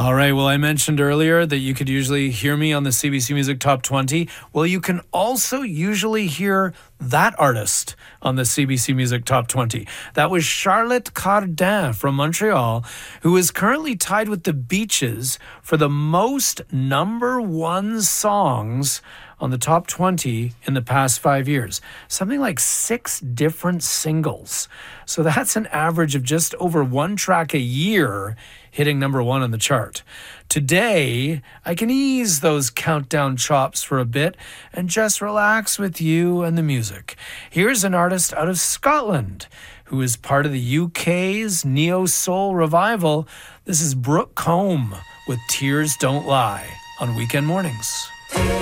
All right. Well, I mentioned earlier that you could usually hear me on the CBC Music Top 20. Well, you can also usually hear that artist on the CBC Music Top 20. That was Charlotte Cardin from Montreal, who is currently tied with the Beaches for the most number one songs on the top 20 in the past 5 years. Something like 6 different singles. So that's an average of just over one track a year hitting number one on the chart. Today, I can ease those countdown chops for a bit and just relax with you and the music. Here's an artist out of Scotland who is part of the UK's neo-soul revival. This is Brooke Combe with Tears Don't Lie on Weekend Mornings.